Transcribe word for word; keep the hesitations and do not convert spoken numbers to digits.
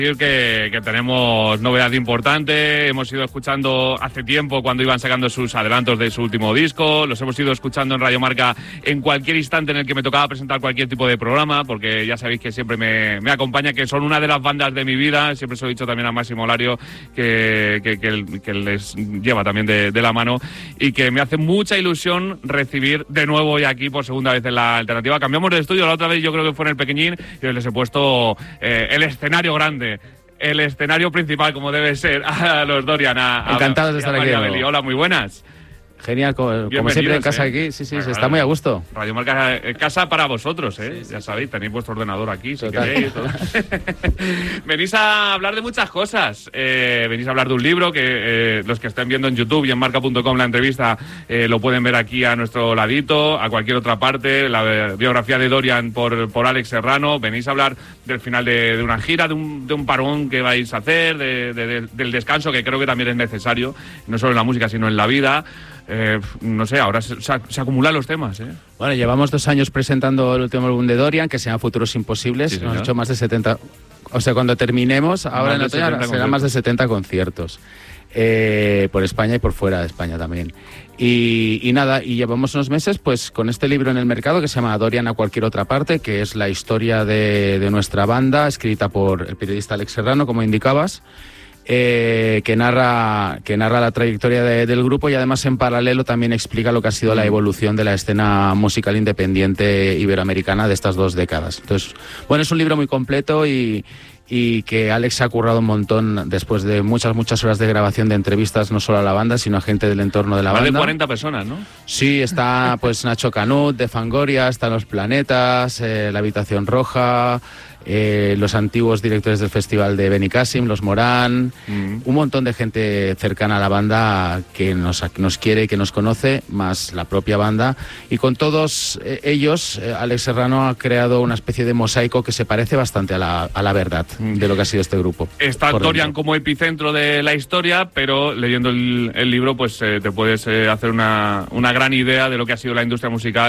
Que, que tenemos novedad importante, hemos ido escuchando hace tiempo cuando iban sacando sus adelantos de su último disco, los hemos ido escuchando en Radio Marca en cualquier instante en el que me tocaba presentar cualquier tipo de programa, porque ya sabéis que siempre me, me acompaña, que son una de las bandas de mi vida, siempre se lo he dicho también a Máximo Olario, que, que, que, que les lleva también de, de la mano, y que me hace mucha ilusión recibir de nuevo hoy aquí por segunda vez en La Alternativa. Cambiamos de estudio, la otra vez yo creo que fue en el Pequeñín, y les he puesto eh, el escenario grande, el escenario principal, como debe ser, a los Dorian. A, Encantados a, de estar a aquí. Beli. Hola, muy buenas. Genial, como, como siempre en casa ¿eh? aquí, sí, sí, bueno, se está muy a gusto. Radio Marca eh, casa para vosotros, ¿eh? Sí, sí, ya sabéis, tenéis vuestro ordenador aquí, si Total. queréis. Venís a hablar de muchas cosas. Eh, venís a hablar de un libro que eh, los que estén viendo en YouTube y en marca punto com la entrevista eh, lo pueden ver aquí a nuestro ladito, a cualquier otra parte. La biografía de Dorian por, por Alex Serrano. Venís a hablar del final de, de una gira, de un, de un parón que vais a hacer, de, de, de, del descanso, que creo que también es necesario, no solo en la música, sino en la vida. Eh, no sé, ahora se, se, se acumulan los temas, ¿eh? Bueno, llevamos dos años presentando el último álbum de Dorian, que se llama Futuros Imposibles. Sí, Hemos hecho más de setenta... O sea, cuando terminemos, ahora en otoño serán más de setenta conciertos. Eh, por España y por fuera de España también. Y, y nada, y llevamos unos meses pues con este libro en el mercado que se llama Dorian a cualquier otra parte, que es la historia de, de nuestra banda, escrita por el periodista Alex Serrano, como indicabas. Eh, que narra que narra la trayectoria de, del grupo, y además en paralelo también explica lo que ha sido la evolución de la escena musical independiente iberoamericana de estas dos décadas. Entonces, bueno, es un libro muy completo y, y que Alex se ha currado un montón después de muchas, muchas horas de grabación de entrevistas, no solo a la banda, sino a gente del entorno de la Más banda. de cuarenta personas, ¿no? Sí, está pues Nacho Canut de Fangoria, están Los Planetas, eh, La Habitación Roja, Eh, los antiguos directores del festival de Benicàssim, los Morán, mm. un montón de gente cercana a la banda que nos, nos quiere y que nos conoce, más la propia banda, y con todos eh, ellos eh, Alex Serrano ha creado una especie de mosaico que se parece bastante a la, a la verdad mm. de lo que ha sido este grupo. Está Dorian como epicentro de la historia, pero leyendo el, el libro pues eh, te puedes eh, hacer una, una gran idea de lo que ha sido la industria musical